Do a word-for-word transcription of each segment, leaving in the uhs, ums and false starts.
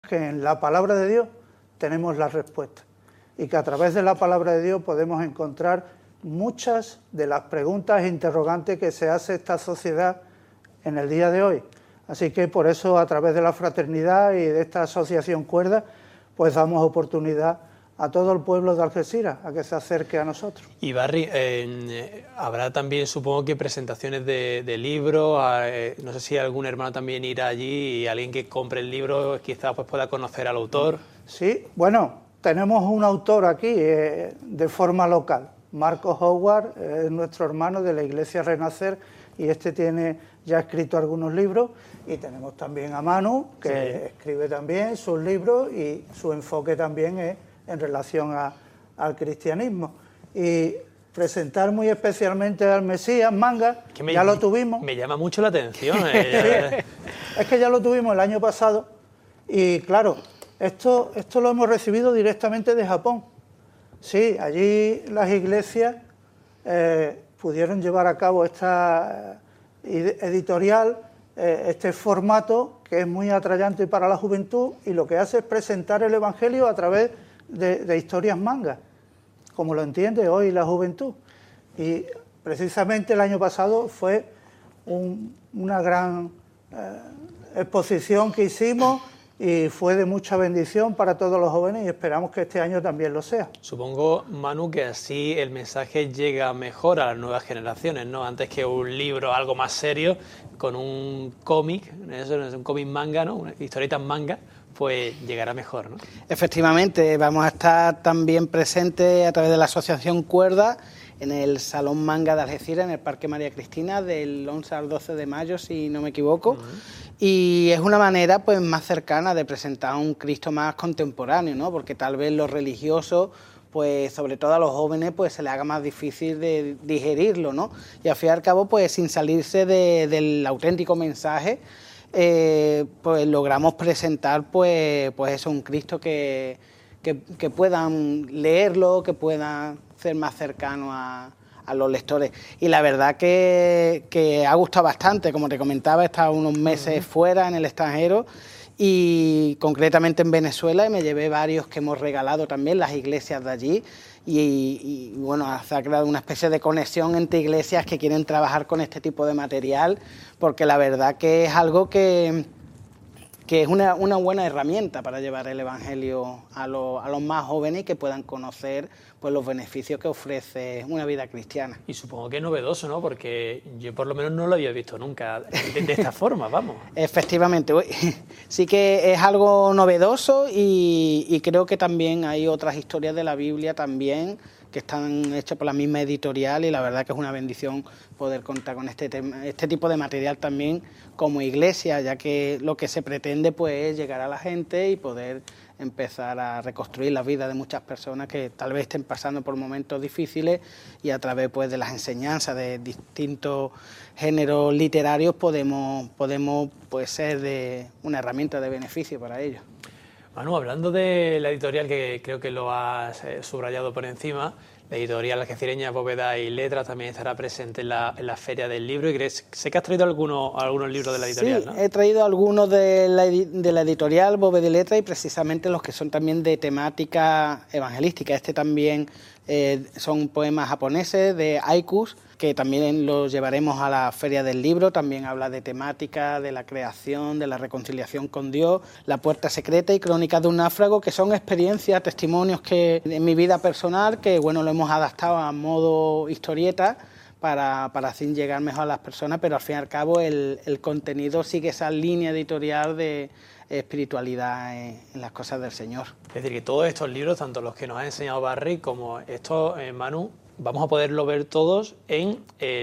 que en la palabra de Dios tenemos la respuesta y que a través de la palabra de Dios podemos encontrar muchas de las preguntas e interrogantes que se hace esta sociedad en el día de hoy. Así que por eso, a través de la fraternidad y de esta asociación Cuerda, pues damos oportunidad a todo el pueblo de Algeciras a que se acerque a nosotros. Y Barry, eh, habrá también, supongo que presentaciones de, de libros, eh, no sé si algún hermano también irá allí y alguien que compre el libro quizás pues pueda conocer al autor. Sí, bueno, tenemos un autor aquí eh, de forma local. Marcos Howard es eh, nuestro hermano de la Iglesia Renacer y este tiene ya escrito algunos libros, y tenemos también a Manu, que sí. escribe también sus libros y su enfoque también es en relación a, al cristianismo. Y presentar muy especialmente al Mesías Manga, que me, ya lo tuvimos. Me llama mucho la atención. Eh. Es que ya lo tuvimos el año pasado y claro, esto, esto lo hemos recibido directamente de Japón. Sí, allí las iglesias eh, pudieron llevar a cabo esta editorial, eh, este formato que es muy atrayente para la juventud y lo que hace es presentar el Evangelio a través de, de historias mangas, como lo entiende hoy la juventud. Y precisamente el año pasado fue un, una gran eh, exposición que hicimos y fue de mucha bendición para todos los jóvenes y esperamos que este año también lo sea. Supongo, Manu, que así el mensaje llega mejor a las nuevas generaciones, ¿no? Antes que un libro, algo más serio, con un cómic, eso no es un cómic manga, ¿no? Una historieta manga, pues llegará mejor, ¿no? Efectivamente, vamos a estar también presentes a través de la Asociación Cuerda en el Salón Manga de Algeciras, en el Parque María Cristina, del once al doce de mayo, si no me equivoco. Uh-huh. Y es una manera pues más cercana de presentar a un Cristo más contemporáneo, ¿no? Porque tal vez los religiosos, pues sobre todo a los jóvenes, pues se les haga más difícil de digerirlo, ¿no? Y al fin y al cabo, pues sin salirse de, del auténtico mensaje, eh, pues logramos presentar pues, pues eso, un Cristo que, que, que puedan leerlo, que puedan ser más cercano a, a los lectores. Y la verdad que, que ha gustado bastante, como te comentaba, he estado unos meses uh-huh. fuera en el extranjero y concretamente en Venezuela, y me llevé varios que hemos regalado también, las iglesias de allí, y, y bueno, se ha creado una especie de conexión entre iglesias que quieren trabajar con este tipo de material, porque la verdad que es algo que... que es una, una buena herramienta para llevar el Evangelio a, lo, a los más jóvenes y que puedan conocer pues, los beneficios que ofrece una vida cristiana. Y supongo que es novedoso, ¿no? Porque yo por lo menos no lo había visto nunca de, de esta forma, vamos. Efectivamente, sí que es algo novedoso y, y creo que también hay otras historias de la Biblia también que están hechas por la misma editorial, y la verdad que es una bendición poder contar con este, tema, este tipo de material también como iglesia, ya que lo que se pretende pues es llegar a la gente y poder empezar a reconstruir la vida de muchas personas que tal vez estén pasando por momentos difíciles, y a través pues de las enseñanzas de distintos géneros literarios podemos, podemos pues ser de una herramienta de beneficio para ellos. Manu, hablando de la editorial, que creo que lo has eh, subrayado por encima, la editorial algecireña Bóveda y Letras también estará presente en la, en la Feria del Libro, y crees, sé que has traído algunos, algunos libros de la editorial, sí, ¿no? He traído algunos de la, de la editorial Bóveda y Letras, y precisamente los que son también de temática evangelística. Este también eh, son poemas japoneses de haikus, que también los llevaremos a la Feria del Libro. También habla de temática, de la creación, de la reconciliación con Dios, La puerta secreta y Crónicas de un náufrago, que son experiencias, testimonios que en mi vida personal, que bueno, lo hemos adaptado a modo historieta para, para así llegar mejor a las personas, pero al fin y al cabo el, el contenido sigue esa línea editorial de espiritualidad en, en las cosas del Señor. Es decir, que todos estos libros, tanto los que nos ha enseñado Barry como estos, eh, Manu, vamos a poderlo ver todos en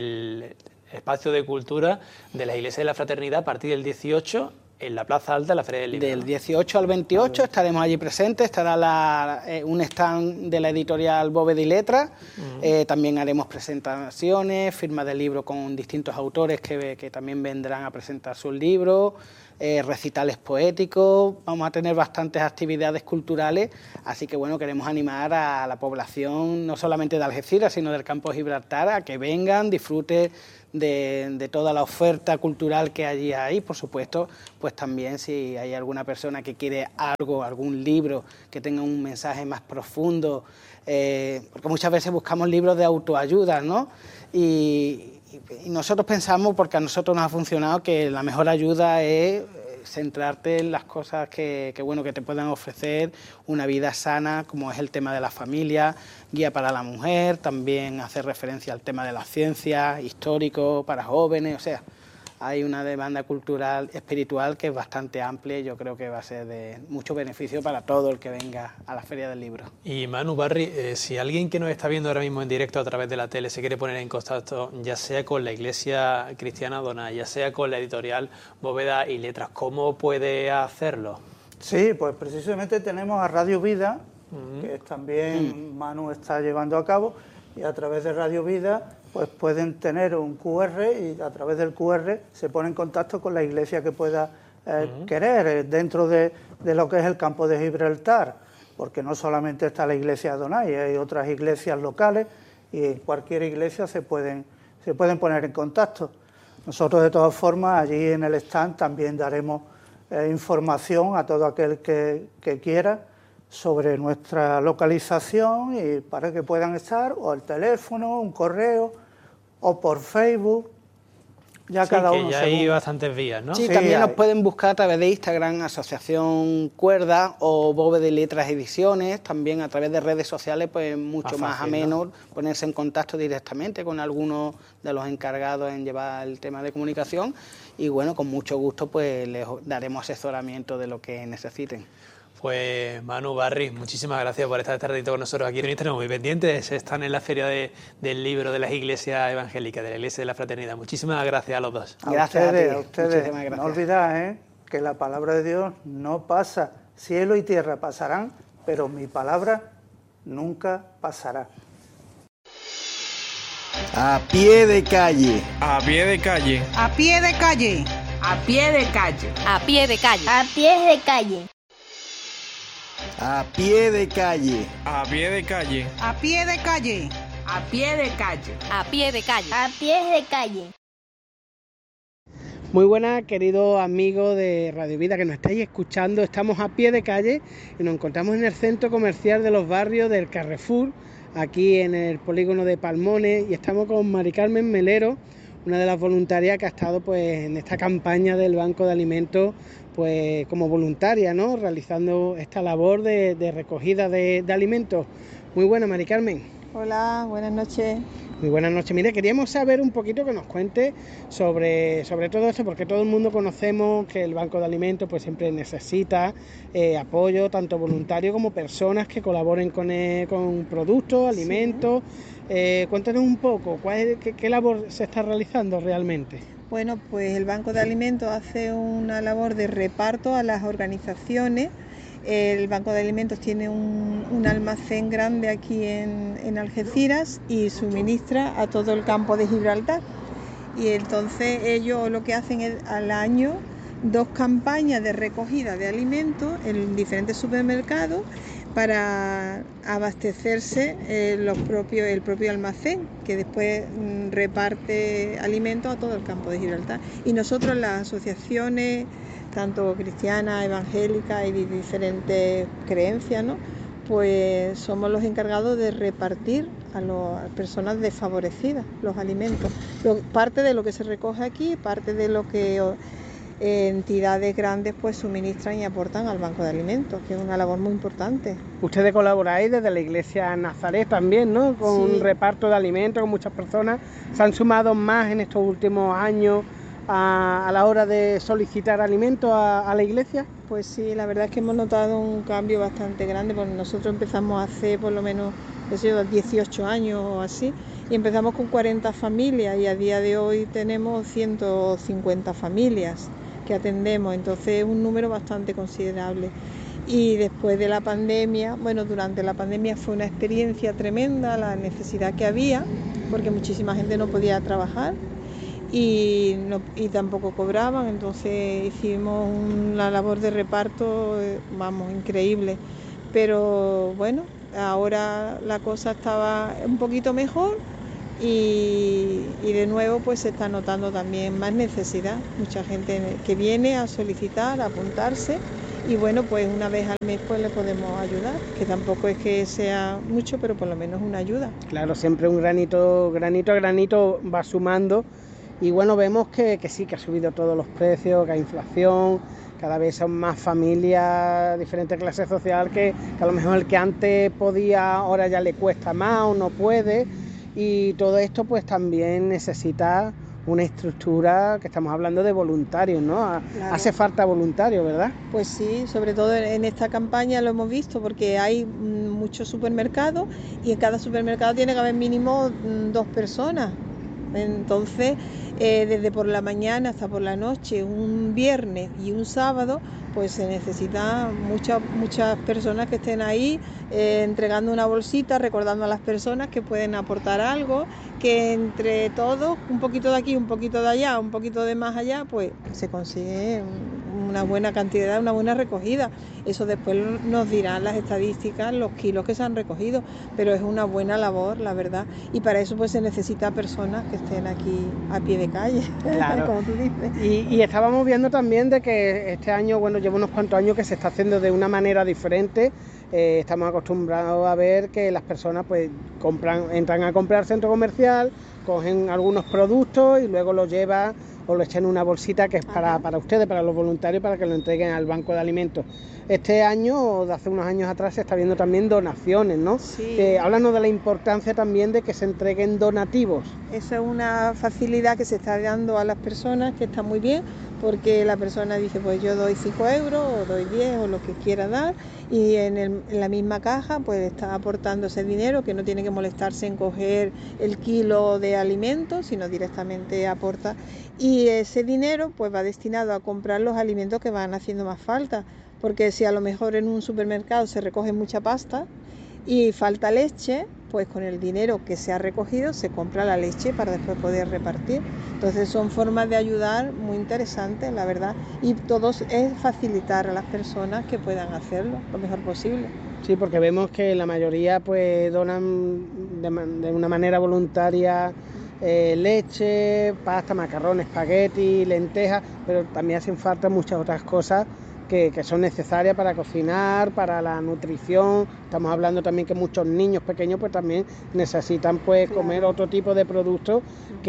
el espacio de cultura de la Iglesia de la Fraternidad a partir del dieciocho en la Plaza Alta de la Feria del Libro. Del dieciocho al veintiocho estaremos allí presentes, estará la, eh, un stand de la editorial Bóveda y Letras, uh-huh. eh, también haremos presentaciones, firmas de libros con distintos autores que, que también vendrán a presentar sus libros, eh, recitales poéticos, vamos a tener bastantes actividades culturales, así que bueno, queremos animar a la población, no solamente de Algeciras, sino del campo de Gibraltar, a que vengan, disfruten de, de toda la oferta cultural que allí hay. Por supuesto, pues también si hay alguna persona que quiere algo, algún libro que tenga un mensaje más profundo, eh, porque muchas veces buscamos libros de autoayuda, ¿no? Y, y nosotros pensamos, porque a nosotros nos ha funcionado, que la mejor ayuda es centrarte en las cosas que, que, bueno, que te puedan ofrecer una vida sana, como es el tema de la familia, guía para la mujer, también hacer referencia al tema de la ciencia, histórico, para jóvenes, o sea, hay una demanda cultural, espiritual que es bastante amplia y yo creo que va a ser de mucho beneficio para todo el que venga a la Feria del Libro. Y Manu, Barry, eh, si alguien que nos está viendo ahora mismo en directo a través de la tele se quiere poner en contacto, ya sea con la Iglesia Cristiana Donai, ya sea con la editorial Bóveda y Letras, ¿cómo puede hacerlo? Sí, pues precisamente tenemos a Radio Vida, uh-huh. que también uh-huh. Manu está llevando a cabo, y a través de Radio Vida pues pueden tener un cu erre y a través del cu erre se pone en contacto con la iglesia que pueda eh, uh-huh. querer eh, dentro de, de lo que es el campo de Gibraltar, porque no solamente está la iglesia Donai, hay otras iglesias locales y en cualquier iglesia se pueden, se pueden poner en contacto. Nosotros de todas formas allí en el stand también daremos eh, información a todo aquel que, que quiera sobre nuestra localización y para que puedan estar, o el teléfono, un correo, o por Facebook, ya sí, cada que uno ya según... hay bastantes vías, ¿no? Sí, Sí, también hay. nos pueden buscar a través de Instagram, Asociación Cuerda o Bóveda y Letras Ediciones, también a través de redes sociales, pues mucho más, más fácil, ameno, ¿no? Ponerse en contacto directamente con algunos de los encargados en llevar el tema de comunicación y bueno, con mucho gusto pues les daremos asesoramiento de lo que necesiten. Pues Manu, Barry, muchísimas gracias por estar este ratito con nosotros aquí. Tenemos muy pendientes, están en la Feria de, del Libro de las Iglesias Evangélicas, de la Iglesia de la Fraternidad. Muchísimas gracias a los dos. A Gracias ustedes, a, a ustedes. No olvidad, ¿eh?, que la palabra de Dios no pasa. Cielo y tierra pasarán, pero mi palabra nunca pasará. A pie de calle. A pie de calle. A pie de calle. A pie de calle. A pie de calle. A pie de calle. A pie de calle. A pie de calle. A pie de calle. A pie de calle. A pie de calle. A pie de calle. Muy buenas, queridos amigos de Radio Vida que nos estáis escuchando. Estamos a pie de calle y nos encontramos en el centro comercial de los barrios del Carrefour, aquí en el polígono de Palmones, y estamos con Mari Carmen Melero, una de las voluntarias que ha estado pues en esta campaña del Banco de Alimentos pues como voluntaria, ¿no?, realizando esta labor de, de recogida de, de alimentos. Muy buena, Mari Carmen. Hola, buenas noches. Muy buenas noches. Mire, queríamos saber un poquito, que nos cuente sobre, sobre todo esto, porque todo el mundo conocemos que el Banco de Alimentos pues siempre necesita eh, apoyo, tanto voluntario como personas que colaboren con, eh, con productos, alimentos. Sí. Eh, cuéntanos un poco, ¿cuál es, qué, qué labor se está realizando realmente? Bueno, pues el Banco de Alimentos hace una labor de reparto a las organizaciones. El Banco de Alimentos tiene un, un almacén grande aquí en, en Algeciras y suministra a todo el campo de Gibraltar. Y entonces ellos lo que hacen es al año dos campañas de recogida de alimentos en diferentes supermercados para abastecerse eh, los propios, el propio almacén, que después mm, reparte alimentos a todo el campo de Gibraltar. Y nosotros, las asociaciones, tanto cristianas, evangélicas y de diferentes creencias, ¿no?, pues somos los encargados de repartir a, los, a las personas desfavorecidas los alimentos. Lo, parte de lo que se recoge aquí, parte de lo que eh, entidades grandes pues suministran y aportan al Banco de Alimentos, que es una labor muy importante. Ustedes colaboráis desde la Iglesia Nazaret también, ¿no?, con sí. un reparto de alimentos con muchas personas. ¿Se han sumado más en estos últimos años a, a la hora de solicitar alimentos a, a la iglesia? Pues sí, la verdad es que hemos notado un cambio bastante grande, porque nosotros empezamos hace por lo menos dieciocho años o así, y empezamos con cuarenta familias y a día de hoy tenemos ciento cincuenta familias que atendemos, entonces es un número bastante considerable. Y después de la pandemia, bueno, durante la pandemia fue una experiencia tremenda la necesidad que había, porque muchísima gente no podía trabajar. y, no, y tampoco cobraban, entonces hicimos una labor de reparto, eh, vamos, increíble. Pero bueno, ahora la cosa estaba un poquito mejor y, y de nuevo pues se está notando también más necesidad, mucha gente que viene a solicitar, a apuntarse y bueno, pues una vez al mes pues le podemos ayudar, que tampoco es que sea mucho, pero por lo menos una ayuda. Claro, siempre un granito, granito a granito va sumando y bueno, vemos que, que sí, que ha subido todos los precios, que hay inflación, cada vez son más familias, diferentes clases sociales, que, que a lo mejor el que antes podía ahora ya le cuesta más o no puede, y todo esto pues también necesita una estructura, que estamos hablando de voluntarios, ¿no? Claro. Hace falta voluntarios, ¿verdad? Pues sí, sobre todo en esta campaña lo hemos visto porque hay muchos supermercados y en cada supermercado tiene que haber mínimo dos personas. Entonces, eh, desde por la mañana hasta por la noche, un viernes y un sábado, pues se necesitan muchas muchas personas que estén ahí eh, entregando una bolsita, recordando a las personas que pueden aportar algo, que entre todos, un poquito de aquí, un poquito de allá, un poquito de más allá, pues se consigue una buena cantidad, una buena recogida. Eso después nos dirán las estadísticas, los kilos que se han recogido, pero es una buena labor, la verdad. Y para eso pues se necesita personas que estén aquí a pie de calle, claro. Como tú dices. Y, y estábamos viendo también de que este año, bueno, lleva unos cuantos años que se está haciendo de una manera diferente. Eh, estamos acostumbrados a ver que las personas pues compran, entran a comprar centro comercial, cogen algunos productos y luego los llevan o lo echan en una bolsita que es para, para ustedes, para los voluntarios, para que lo entreguen al banco de alimentos. Este año, o de hace unos años atrás, se está viendo también donaciones, ¿no? Sí. Eh, háblanos de la importancia también de que se entreguen donativos. Esa es una facilidad que se está dando a las personas, que está muy bien, porque la persona dice, pues yo doy cinco euros, o doy diez, o lo que quiera dar, y en, el, en la misma caja pues está aportando ese dinero, que no tiene que molestarse en coger el kilo de alimentos, sino directamente aporta. Y ese dinero pues va destinado a comprar los alimentos que van haciendo más falta, porque si a lo mejor en un supermercado se recoge mucha pasta y falta leche, pues con el dinero que se ha recogido se compra la leche para después poder repartir. Entonces son formas de ayudar muy interesantes, la verdad, y todo es facilitar a las personas que puedan hacerlo lo mejor posible. Sí, porque vemos que la mayoría pues donan de, de una manera voluntaria eh, leche, pasta, macarrones, espagueti, lentejas, pero también hacen falta muchas otras cosas Que, que son necesarias para cocinar, para la nutrición. Estamos hablando también que muchos niños pequeños pues también necesitan pues claro. comer otro tipo de productos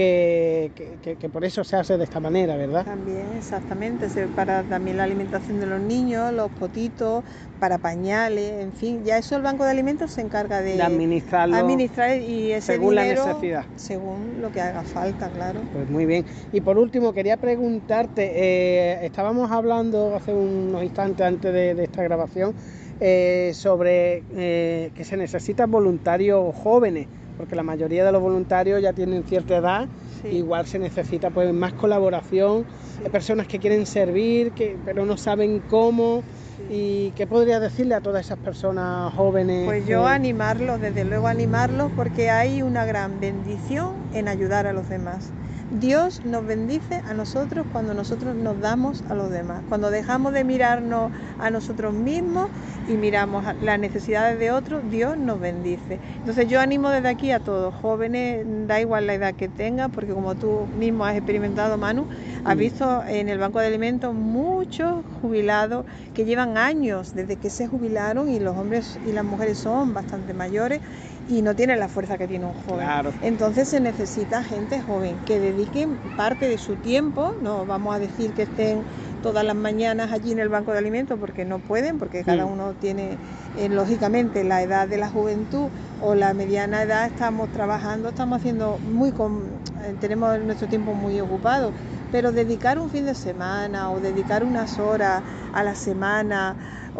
que, que, que, que por eso se hace de esta manera, ¿verdad? También, exactamente, para también la alimentación de los niños, los potitos, para pañales, en fin, ya eso el Banco de Alimentos se encarga de, de administrarlo administrar y ese según dinero, la necesidad. Según lo que haga falta, claro. Pues muy bien. Y por último quería preguntarte, eh, estábamos hablando hace unos instantes antes de, de esta grabación eh, sobre eh, que se necesitan voluntarios jóvenes, porque la mayoría de los voluntarios ya tienen cierta edad. Sí. Igual se necesita pues más colaboración, sí. Hay personas que quieren servir, que, pero no saben cómo. Sí. ¿Y qué podría decirle a todas esas personas jóvenes? Pues yo que... animarlos, desde luego animarlos, porque hay una gran bendición en ayudar a los demás. Dios nos bendice a nosotros cuando nosotros nos damos a los demás, cuando dejamos de mirarnos a nosotros mismos y miramos las necesidades de otros, Dios nos bendice. Entonces yo animo desde aquí a todos, jóvenes, da igual la edad que tengan, porque como tú mismo has experimentado, Manu, has visto en el Banco de Alimentos muchos jubilados que llevan años desde que se jubilaron y los hombres y las mujeres son bastante mayores y no tienen la fuerza que tiene un joven. Claro. Entonces se necesita gente joven que dediquen parte de su tiempo, no vamos a decir que estén todas las mañanas allí en el Banco de Alimentos porque no pueden, porque cada uno tiene, eh, lógicamente, la edad de la juventud o la mediana edad, estamos trabajando, estamos haciendo muy, con, eh, tenemos nuestro tiempo muy ocupado, pero dedicar un fin de semana o dedicar unas horas a la semana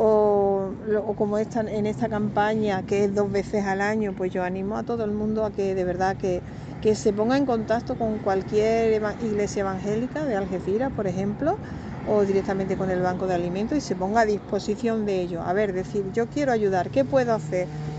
o, o como esta, en esta campaña que es dos veces al año, pues yo animo a todo el mundo a que de verdad que, que se ponga en contacto con cualquier eva- iglesia evangélica de Algeciras, por ejemplo, o directamente con el Banco de Alimentos y se ponga a disposición de ello. A ver, decir, yo quiero ayudar, ¿qué puedo hacer?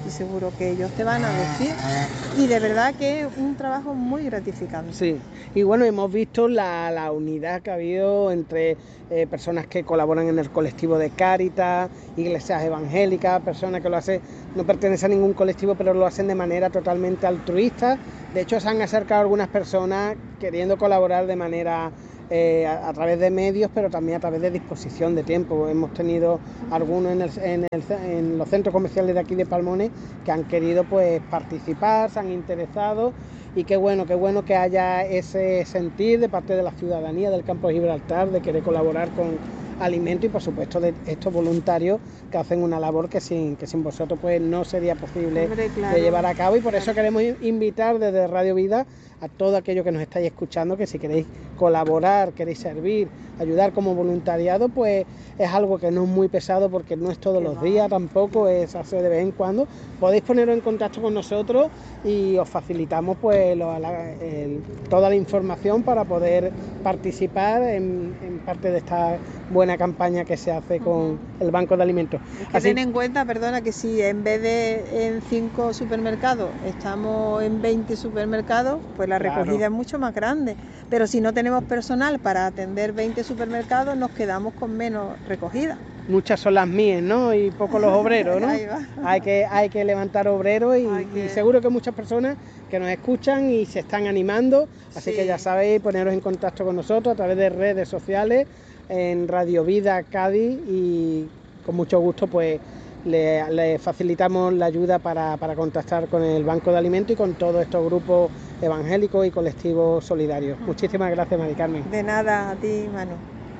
estoy seguro que ellos te van a decir. Y de verdad que es un trabajo muy gratificante. Sí, y bueno, hemos visto la, la unidad que ha habido entre eh, personas que colaboran en el colectivo de Cáritas, iglesias evangélicas, personas que lo hacen, no pertenecen a ningún colectivo, pero lo hacen de manera totalmente altruista. De hecho, se han acercado algunas personas queriendo colaborar de manera eh, a, a través de medios, pero también a través de disposición de tiempo. Hemos tenido algunos en, el, en, el, en los centros comerciales de aquí de Palmones que han querido pues participar, se han interesado, y qué bueno, qué bueno que haya ese sentir de parte de la ciudadanía del campo de Gibraltar de querer colaborar con alimento, y por supuesto de estos voluntarios que hacen una labor que sin, que sin vosotros pues no sería posible. Hombre, claro, de llevar a cabo, y por claro. eso queremos invitar desde Radio Vida a todos aquellos que nos estáis escuchando, que si queréis colaborar, queréis servir, ayudar como voluntariado, pues es algo que no es muy pesado, porque no es todos los días tampoco, es hacer de vez en cuando. Podéis poneros en contacto con nosotros y os facilitamos pues lo, la, el, toda la información para poder participar en, en parte de esta buena campaña que se hace con uh-huh. el Banco de Alimentos. Es que Así... ten en cuenta, perdona, que si en vez de en cinco supermercados estamos en veinte supermercados, pues la recogida claro. es mucho más grande. Pero si no tenemos personal para atender veinte supermercados, nos quedamos con menos recogida. Muchas son las mías, ¿no? Y pocos los obreros, ¿no? hay que hay que levantar obreros y, que... y seguro que muchas personas que nos escuchan y se están animando. Así sí. que ya sabéis, poneros en contacto con nosotros a través de redes sociales, en Radio Vida Cádiz, y con mucho gusto pues le, le facilitamos la ayuda para, para contactar con el Banco de Alimentos y con todos estos grupos evangélicos y colectivos solidarios. Uh-huh. Muchísimas gracias, Mari Carmen. De nada, a ti, Manu.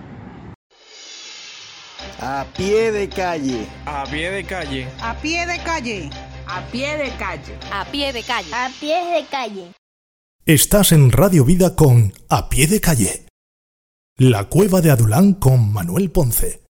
A pie de calle. A pie de calle. A pie de calle. A pie de calle. A pie de calle. A pie de calle. Estás en Radio Vida con A pie de calle. La cueva de Adulán con Manuel Ponce.